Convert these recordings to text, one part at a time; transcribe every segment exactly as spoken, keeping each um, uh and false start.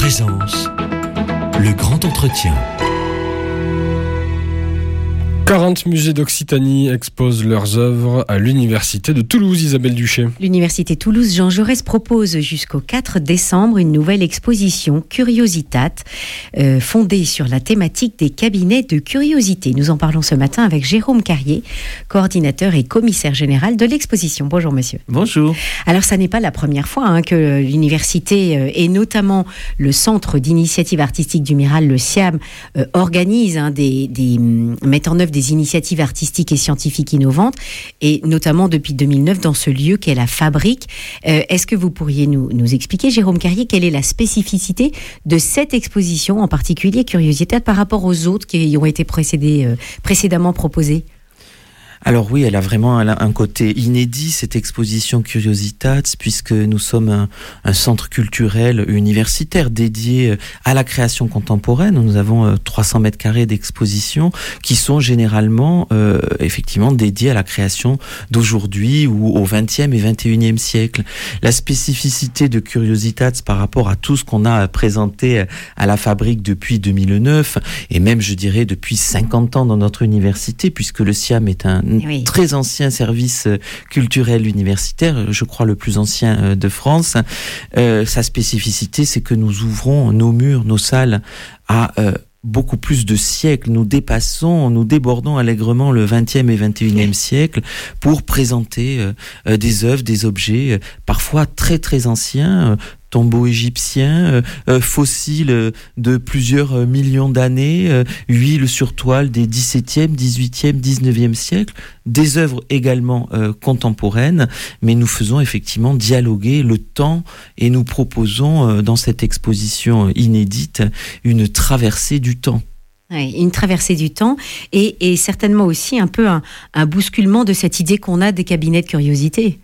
Présence, le grand entretien. quarante musées d'Occitanie exposent leurs œuvres à l'Université de Toulouse, Isabelle Duché. L'Université Toulouse Jean Jaurès propose jusqu'au quatre décembre une nouvelle exposition Curiositat, euh, fondée sur la thématique des cabinets de curiosité. Nous en parlons ce matin avec Jérôme Carrier, coordinateur et commissaire général de l'exposition. Bonjour monsieur. Bonjour. Alors ça n'est pas la première fois hein, que l'université euh, et notamment le Centre d'initiative artistique du Miral, le S I A M, euh, organise, hein, des, des, mettent en œuvre des initiatives artistiques et scientifiques innovantes, et notamment depuis deux mille neuf dans ce lieu qu'est la Fabrique. Euh, est-ce que vous pourriez nous, nous expliquer, Jérôme Carrier, quelle est la spécificité de cette exposition, en particulier Curiositat, par rapport aux autres qui ont été précédés, euh, précédemment proposées ? Alors oui, elle a vraiment un côté inédit, cette exposition Curiositat, puisque nous sommes un, un centre culturel universitaire dédié à la création contemporaine. Nous avons trois cents mètres carrés d'exposition qui sont généralement euh, effectivement dédiés à la création d'aujourd'hui ou au vingtième et vingt et unième siècle. La spécificité de Curiositat par rapport à tout ce qu'on a présenté à la Fabrique depuis deux mille neuf, et même je dirais depuis cinquante ans dans notre université, puisque le S I A M est un Oui. très ancien service culturel universitaire, je crois le plus ancien de France. Euh, sa spécificité, c'est que nous ouvrons nos murs, nos salles à euh, beaucoup plus de siècles. Nous dépassons, nous débordons allègrement le vingtième et vingt et unième siècle pour présenter euh, des œuvres, des objets, euh, parfois très très anciens, euh, tombeaux égyptiens, euh, euh, fossiles euh, de plusieurs euh, millions d'années, euh, huiles sur toile des dix-septième, dix-huitième, dix-neuvième siècle, des œuvres également euh, contemporaines, mais nous faisons effectivement dialoguer le temps et nous proposons euh, dans cette exposition inédite une traversée du temps. Oui, une traversée du temps et, et certainement aussi un peu un, un bousculement de cette idée qu'on a des cabinets de curiosité.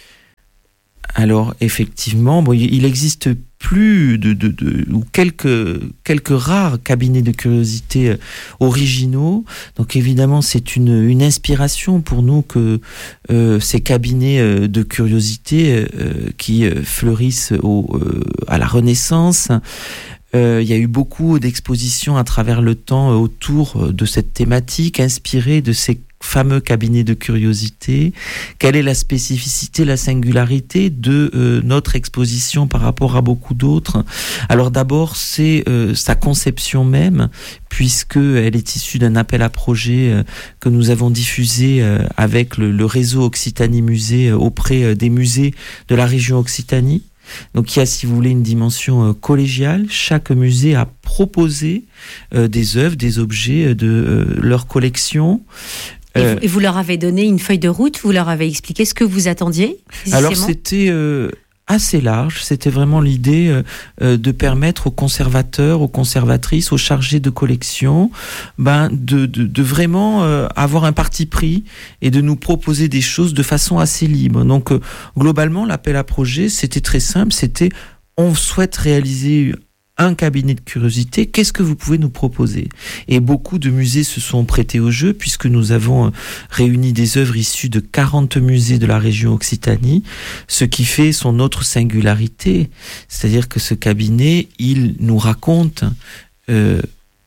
Alors effectivement, bon, il existe plus de, de, de ou quelques quelques rares cabinets de curiosité euh, originaux. Donc évidemment, c'est une une inspiration pour nous que euh, ces cabinets euh, de curiosité euh, qui euh, fleurissent au euh, à la Renaissance. Euh, il y a eu beaucoup d'expositions à travers le temps euh, autour de cette thématique, inspirée de ces fameux cabinet de curiosité. Quelle est la spécificité, la singularité de euh, notre exposition par rapport à beaucoup d'autres ? Alors d'abord, c'est euh, sa conception même, puisqu'elle est issue d'un appel à projet euh, que nous avons diffusé euh, avec le, le réseau Occitanie Musée euh, auprès euh, des musées de la région Occitanie. Donc il y a, si vous voulez, une dimension euh, collégiale. Chaque musée a proposé euh, des œuvres, des objets de euh, leur collection. Et vous, et vous leur avez donné une feuille de route, vous leur avez expliqué ce que vous attendiez ? Alors c'était euh, assez large, c'était vraiment l'idée euh, de permettre aux conservateurs, aux conservatrices, aux chargés de collection, ben, de, de, de vraiment euh, avoir un parti pris et de nous proposer des choses de façon assez libre. Donc euh, globalement, l'appel à projet, c'était très simple, c'était on souhaite réaliser un cabinet de curiosité, qu'est-ce que vous pouvez nous proposer ? Et beaucoup de musées se sont prêtés au jeu, puisque nous avons réuni des œuvres issues de quarante musées de la région Occitanie, ce qui fait son autre singularité, c'est-à-dire que ce cabinet, il nous raconte euh,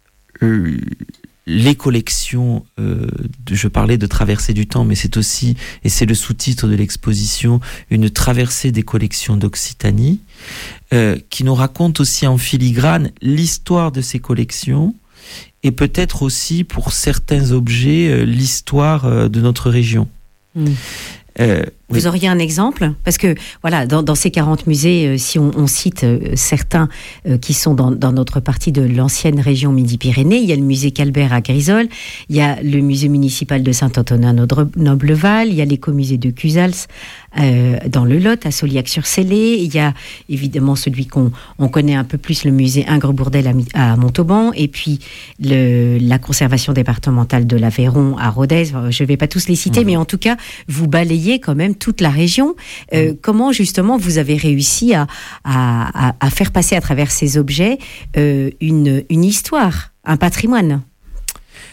les collections, euh, de, je parlais de traversée du temps, mais c'est aussi, et c'est le sous-titre de l'exposition, une traversée des collections d'Occitanie, euh, qui nous raconte aussi en filigrane l'histoire de ces collections, et peut-être aussi, pour certains objets, euh, l'histoire euh, de notre région. Mmh. Euh, Vous oui. auriez un exemple ? Parce que, voilà, dans, dans ces quarante musées, euh, si on, on cite euh, certains euh, qui sont dans, dans notre partie de l'ancienne région Midi-Pyrénées, il y a le musée Calbert à Grisol, il y a le musée municipal de Saint-Antonin-Nobleval, il y a l'écomusée de Cusals euh, dans le Lot, à Sauliac-sur-Célé, il y a évidemment celui qu'on on connaît un peu plus, le musée Ingres-Bourdelle à, à Montauban, et puis le, la conservation départementale de l'Aveyron à Rodez. Je ne vais pas tous les citer, mmh. mais en tout cas, vous balayez quand même toute la région. Euh, mmh. Comment justement vous avez réussi à, à, à faire passer à travers ces objets euh, une, une histoire, un patrimoine ?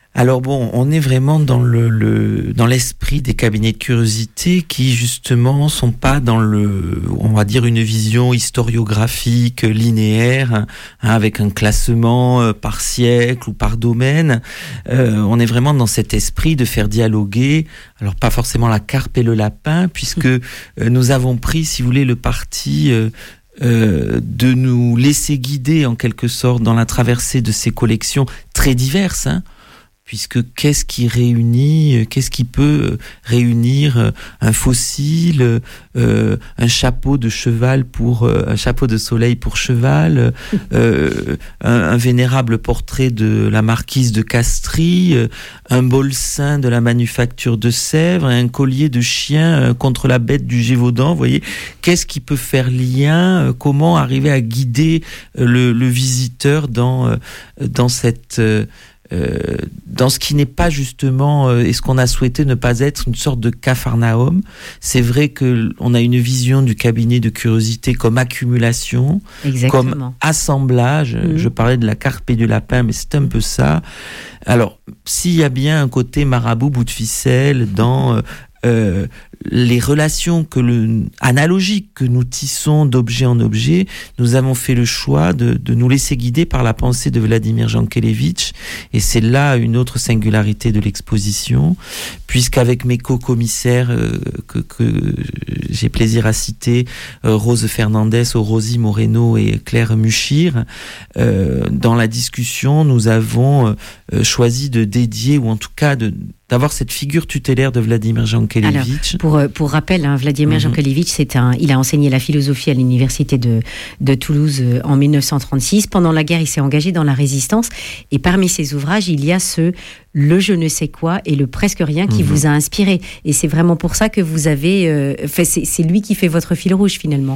Alors bon, on est vraiment dans le, le dans l'esprit des cabinets de curiosité qui justement sont pas dans le, on va dire, une vision historiographique linéaire, hein, avec un classement euh, par siècle ou par domaine. Euh, on est vraiment dans cet esprit de faire dialoguer, alors pas forcément la carpe et le lapin, puisque euh, nous avons pris, si vous voulez, le parti euh, euh, de nous laisser guider en quelque sorte dans la traversée de ces collections très diverses, hein. Puisque qu'est-ce qui réunit, qu'est-ce qui peut réunir un fossile, euh, un chapeau de cheval pour euh, un chapeau de soleil pour cheval, euh, un, un vénérable portrait de la marquise de Castries, euh, un bolsin de la manufacture de Sèvres, un collier de chien euh, contre la bête du Gévaudan. Vous voyez, qu'est-ce qui peut faire lien, euh, comment arriver à guider euh, le, le visiteur dans euh, dans cette euh, Euh, dans ce qui n'est pas justement euh, et ce qu'on a souhaité ne pas être une sorte de capharnaüm. C'est vrai que on a une vision du cabinet de curiosité comme accumulation, Exactement. comme assemblage. Mmh. Je parlais de la carpe et du lapin, mais c'est un peu ça. Alors, s'il y a bien un côté marabout bout de ficelle dans euh, Euh, les relations que le, analogiques que nous tissons d'objet en objet, nous avons fait le choix de, de nous laisser guider par la pensée de Vladimir Jankélévitch, et c'est là une autre singularité de l'exposition, puisqu'avec mes co-commissaires euh, que, que j'ai plaisir à citer, euh, Rose Fernandez, Rosie Moreno et Claire Muchir, euh, dans la discussion, nous avons euh, choisi de dédier, ou en tout cas de d'avoir cette figure tutélaire de Vladimir Jankélévitch. Alors, pour, pour rappel, hein, Vladimir mm-hmm. Jankélévitch, c'est un, il a enseigné la philosophie à l'université de, de Toulouse en dix-neuf cent trente-six. Pendant la guerre, il s'est engagé dans la résistance. Et parmi ses ouvrages, il y a ce Le je ne sais quoi et le presque rien qui mm-hmm. vous a inspiré. Et c'est vraiment pour ça que vous avez... Euh, fait, c'est, c'est lui qui fait votre fil rouge, finalement.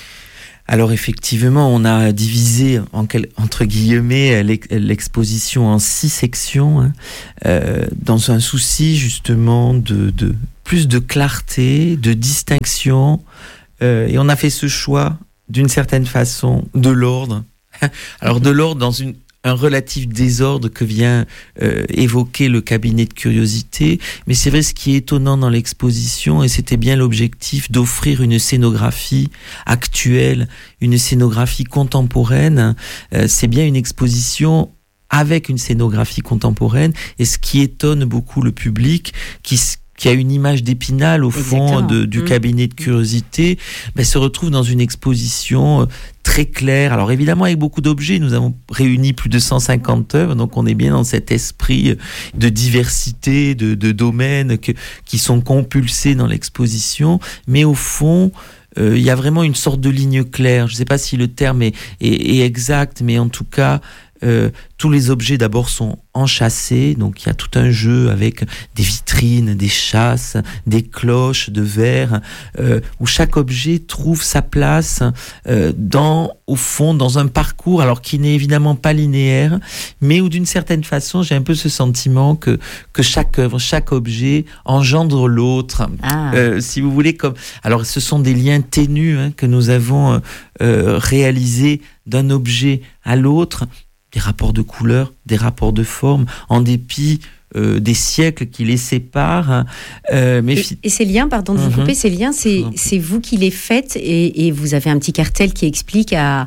Alors effectivement, on a divisé en quel, entre guillemets l'exposition en six sections, hein, euh, dans un souci justement de, de plus de clarté, de distinction, euh, et on a fait ce choix d'une certaine façon de l'ordre. Alors de l'ordre dans une un relatif désordre que vient euh, évoquer le cabinet de curiosité, mais c'est vrai, ce qui est étonnant dans l'exposition, et c'était bien l'objectif d'offrir une scénographie actuelle, une scénographie contemporaine, euh, c'est bien une exposition avec une scénographie contemporaine, et ce qui étonne beaucoup le public, qui qui a une image d'Épinal au fond de, du mmh. cabinet de curiosité, ben, se retrouve dans une exposition très claire. Alors évidemment, avec beaucoup d'objets, nous avons réuni plus de cent cinquante œuvres, donc on est bien dans cet esprit de diversité, de, de domaines que, qui sont compulsés dans l'exposition, mais au fond, euh, il y a vraiment une sorte de ligne claire. Je ne sais pas si le terme est, est, est exact, mais en tout cas, Euh, tous les objets d'abord sont enchâssés, donc il y a tout un jeu avec des vitrines, des chasses, des cloches de verre, euh, où chaque objet trouve sa place euh, dans, au fond, dans un parcours, alors qui n'est évidemment pas linéaire, mais où d'une certaine façon, j'ai un peu ce sentiment que que chaque œuvre, chaque objet engendre l'autre. Ah. Euh, si vous voulez, comme alors ce sont des liens ténus, hein, que nous avons euh, réalisés d'un objet à l'autre. Des rapports de couleurs, des rapports de forme, en dépit euh, des siècles qui les séparent. Euh, mais et, fi- et ces liens, pardon de vous mm-hmm. couper, ces liens, c'est, c'est vous qui les faites, et, et vous avez un petit cartel qui explique à,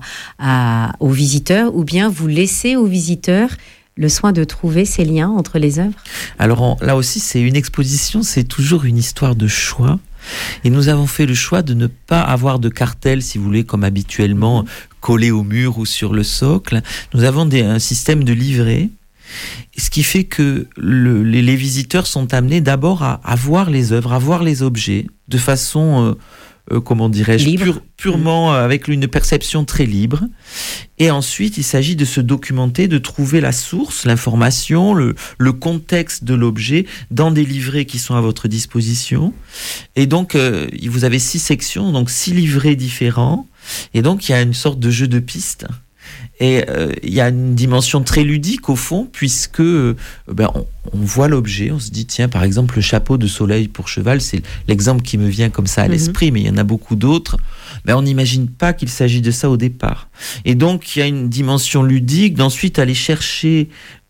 à, aux visiteurs, ou bien vous laissez aux visiteurs le soin de trouver ces liens entre les œuvres? Alors on, là aussi, c'est une exposition, c'est toujours une histoire de choix. Et nous avons fait le choix de ne pas avoir de cartel, si vous voulez, comme habituellement, collé au mur ou sur le socle. Nous avons des, un système de livrets, ce qui fait que le, les, les visiteurs sont amenés d'abord à, à voir les œuvres, à voir les objets, de façon, euh, euh, comment dirais-je, pure, purement euh, avec une perception très libre. Et ensuite, il s'agit de se documenter, de trouver la source, l'information, le, le contexte de l'objet dans des livrets qui sont à votre disposition. Et donc, euh, vous avez six sections, donc six livrets différents. Et donc, il y a une sorte de jeu de pistes. Et euh, il y a une dimension très ludique au fond, puisque euh, ben, on, on voit l'objet, on se dit, tiens, par exemple, le chapeau de soleil pour cheval, c'est l'exemple qui me vient comme ça à mmh. l'esprit, mais il y en a beaucoup d'autres. Ben, on n'imagine pas qu'il s'agit de ça au départ. Et donc, il y a une dimension ludique d'ensuite aller chercher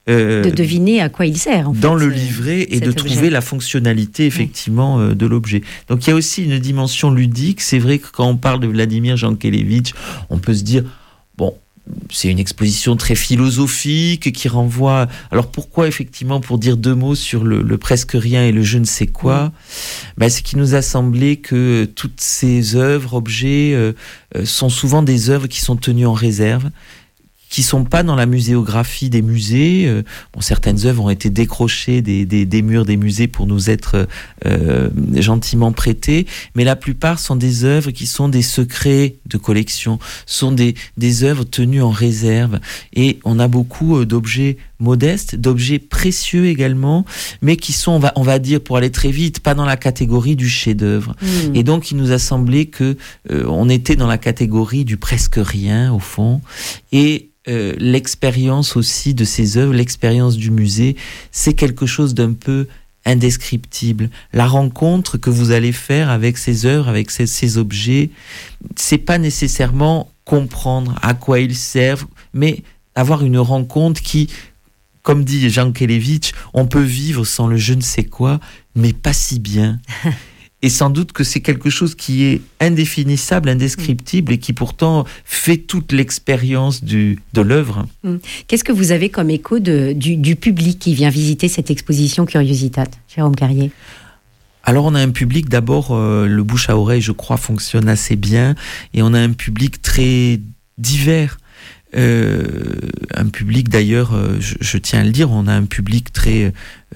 Euh, de deviner à quoi il sert. En dans fait, le livret et de objet. trouver la fonctionnalité effectivement oui. euh, de l'objet. Donc il y a aussi une dimension ludique. C'est vrai que quand on parle de Vladimir Jankélévitch, on peut se dire, bon, c'est une exposition très philosophique qui renvoie... Alors pourquoi effectivement, pour dire deux mots sur le, le presque rien et le je ne sais quoi, mmh. ben, c'est qu'il nous a semblé que toutes ces œuvres, objets, euh, sont souvent des œuvres qui sont tenues en réserve, qui sont pas dans la muséographie des musées. Euh, bon, certaines œuvres ont été décrochées des, des, des murs des musées pour nous être euh, gentiment prêtées, mais la plupart sont des œuvres qui sont des secrets de collection, sont des, des œuvres tenues en réserve. Et on a beaucoup d'objets modestes, d'objets précieux également, mais qui sont, on va, on va dire, pour aller très vite, pas dans la catégorie du chef-d'œuvre. Mmh. Et donc, il nous a semblé que euh, on était dans la catégorie du presque rien, au fond. Et Euh, l'expérience aussi de ces œuvres, l'expérience du musée, c'est quelque chose d'un peu indescriptible. La rencontre que vous allez faire avec ces œuvres, avec ces, ces objets, c'est pas nécessairement comprendre à quoi ils servent, mais avoir une rencontre qui, comme dit Jankélévitch, on peut vivre sans le je ne sais quoi, mais pas si bien. Et sans doute que c'est quelque chose qui est indéfinissable, indescriptible, et qui pourtant fait toute l'expérience du, de l'œuvre. Qu'est-ce que vous avez comme écho de, du, du public qui vient visiter cette exposition Curiositat, Jérôme Carrier ? Alors on a un public, d'abord, euh, le bouche à oreille, je crois, fonctionne assez bien, et on a un public très divers. Euh, un public d'ailleurs, euh, je, je tiens à le dire, on a un public très... Euh,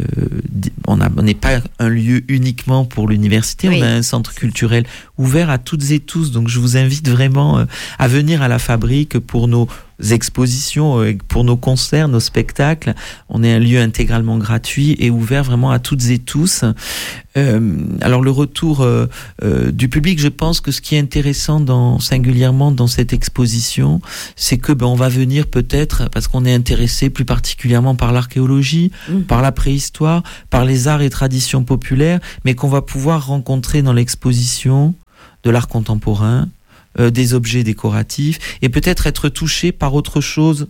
on a, on n'est pas un lieu uniquement pour l'université, oui. On a un centre culturel ouvert à toutes et tous, donc je vous invite vraiment euh, à venir à la Fabrique pour nos expositions, euh, pour nos concerts, nos spectacles. On est un lieu intégralement gratuit et ouvert vraiment à toutes et tous. Euh, alors le retour euh, euh, du public, je pense que ce qui est intéressant dans, singulièrement dans cette exposition, c'est que ben, on va venir peut-être, parce qu'on est intéressé plus particulièrement par l'archéologie, mmh. par la préhistoire, par les arts et traditions populaires, mais qu'on va pouvoir rencontrer dans l'exposition de l'art contemporain, euh, des objets décoratifs, et peut-être être touché par autre chose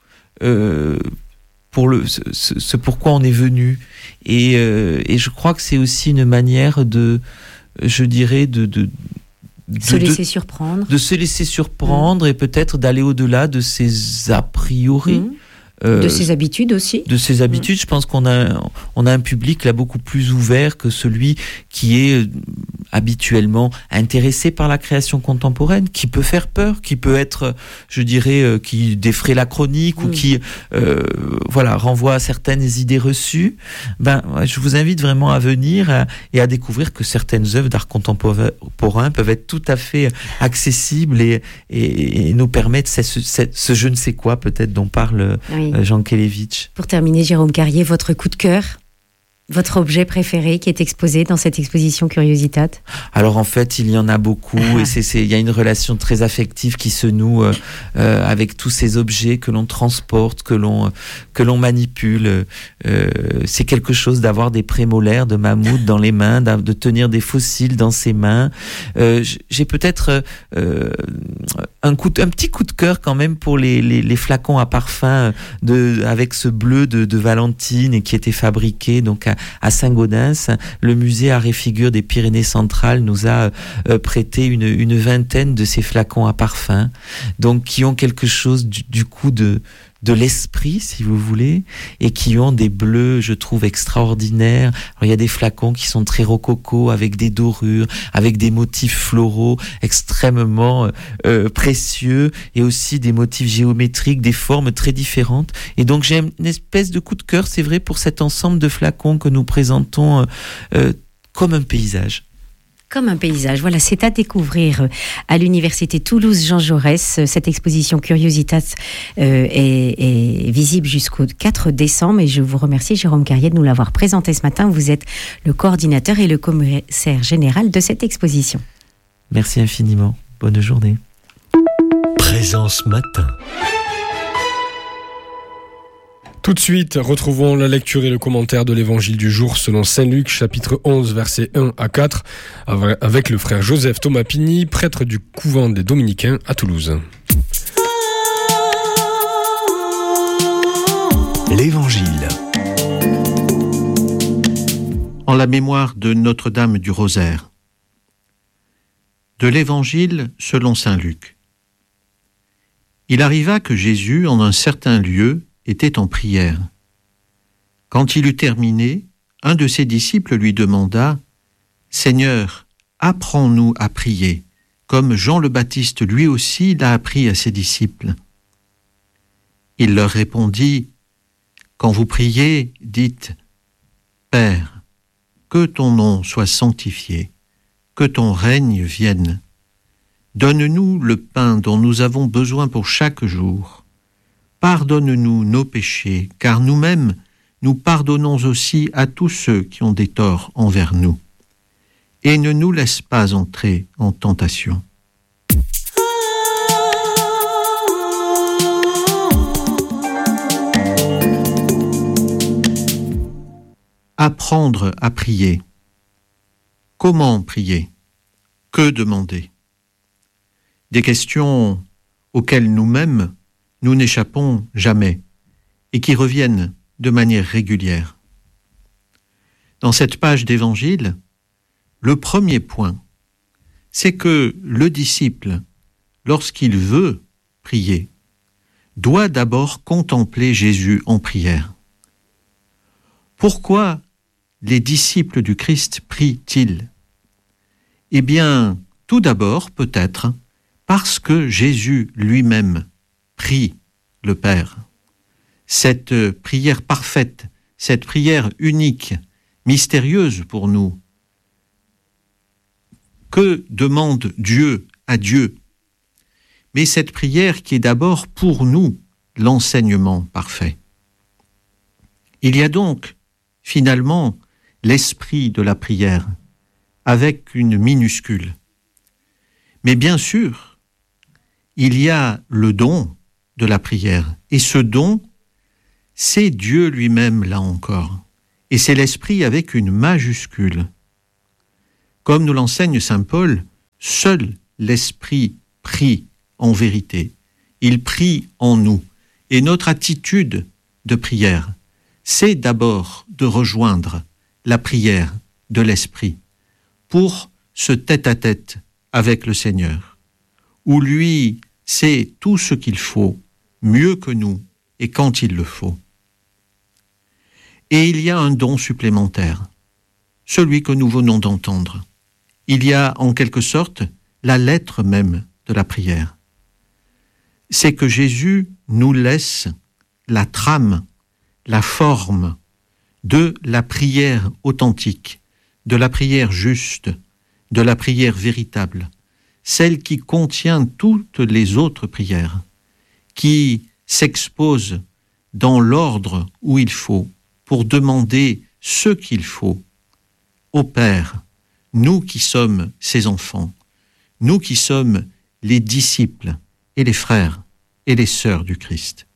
euh, pour le, ce, ce pourquoi on est venu. Et, euh, et je crois que c'est aussi une manière de, je dirais, de... de De, se laisser de, surprendre. De se laisser surprendre mmh. et peut-être d'aller au-delà de ses a priori. Mmh. Euh, de ses habitudes aussi. De ses habitudes, mmh. je pense qu'on a, on a un public là beaucoup plus ouvert que celui qui est habituellement intéressé par la création contemporaine, qui peut faire peur, qui peut être, je dirais, euh, qui défraie la chronique mmh. ou qui, euh, voilà, renvoie à certaines idées reçues. Ben, je vous invite vraiment à venir à, et à découvrir que certaines œuvres d'art contemporain peuvent être tout à fait accessibles et, et, et nous permettre ce, ce, ce je ne sais quoi peut-être dont parle oui. Jankélévitch. Pour terminer, Jérôme Carrier, votre coup de cœur, votre objet préféré qui est exposé dans cette exposition Curiositat ? Alors en fait, il y en a beaucoup ah. et c'est, c'est, il y a une relation très affective qui se noue euh, euh, avec tous ces objets que l'on transporte, que l'on, que l'on manipule. Euh, c'est quelque chose d'avoir des prémolaires de mammouth dans les mains, de tenir des fossiles dans ses mains. Euh, j'ai peut-être euh, un, coup de, un petit coup de cœur quand même pour les, les, les flacons à parfum de, avec ce bleu de, de Valentine et qui était fabriqué donc à à Saint-Gaudens. Le musée Art et Figure des Pyrénées-Centrales nous a euh, prêté une, une vingtaine de ces flacons à parfum, donc qui ont quelque chose du, du coup de de l'esprit, si vous voulez, et qui ont des bleus, je trouve, extraordinaires. Alors, il y a des flacons qui sont très rococo, avec des dorures, avec des motifs floraux extrêmement euh, précieux, et aussi des motifs géométriques, des formes très différentes. Et donc, j'ai une espèce de coup de cœur, c'est vrai, pour cet ensemble de flacons que nous présentons euh, comme un paysage. Comme un paysage. Voilà, c'est à découvrir à l'université Toulouse Jean Jaurès. Cette exposition Curiositas euh, est, est visible jusqu'au quatre décembre et je vous remercie, Jérôme Carrier, de nous l'avoir présenté ce matin. Vous êtes le coordinateur et le commissaire général de cette exposition. Merci infiniment. Bonne journée. Présence matin. Tout de suite, retrouvons la lecture et le commentaire de l'évangile du jour selon Saint Luc, chapitre onze, versets un à quatre, avec le frère Joseph Thomas Pigny, prêtre du couvent des Dominicains à Toulouse. l'Évangile. En la mémoire de Notre-Dame du Rosaire. De l'Évangile selon saint Luc. Il arriva que Jésus, en un certain lieu, était en prière. Quand il eut terminé, un de ses disciples lui demanda « Seigneur, apprends-nous à prier, comme Jean le Baptiste lui aussi l'a appris à ses disciples. » Il leur répondit « Quand vous priez, dites « Père, que ton nom soit sanctifié, que ton règne vienne. Donne-nous le pain dont nous avons besoin pour chaque jour. Pardonne-nous nos péchés, car nous-mêmes, nous pardonnons aussi à tous ceux qui ont des torts envers nous. Et ne nous laisse pas entrer en tentation. » Apprendre à prier. Comment prier? Que demander? Des questions auxquelles nous-mêmes, nous n'échappons jamais et qui reviennent de manière régulière. Dans cette page d'évangile, le premier point, c'est que le disciple, lorsqu'il veut prier, doit d'abord contempler Jésus en prière. Pourquoi les disciples du Christ prient-ils? Eh bien, tout d'abord, peut-être, parce que Jésus lui-même prie le Père. Cette prière parfaite, cette prière unique, mystérieuse pour nous. Que demande Dieu à Dieu? Mais cette prière qui est d'abord pour nous l'enseignement parfait. Il y a donc, finalement, l'esprit de la prière, avec une minuscule. Mais bien sûr, il y a le don de la prière, et ce don, c'est Dieu lui-même, là encore, et c'est l'esprit avec une majuscule. Comme nous l'enseigne saint Paul, seul l'esprit prie en vérité, il prie en nous, et notre attitude de prière, c'est d'abord de rejoindre la prière de l'Esprit pour ce tête-à-tête avec le Seigneur, où lui sait tout ce qu'il faut, mieux que nous, et quand il le faut. Et il y a un don supplémentaire, celui que nous venons d'entendre. Il y a en quelque sorte la lettre même de la prière. C'est que Jésus nous laisse la trame, la forme de la prière authentique, de la prière juste, de la prière véritable, celle qui contient toutes les autres prières, qui s'expose dans l'ordre où il faut, pour demander ce qu'il faut au Père, nous qui sommes ses enfants, nous qui sommes les disciples et les frères et les sœurs du Christ.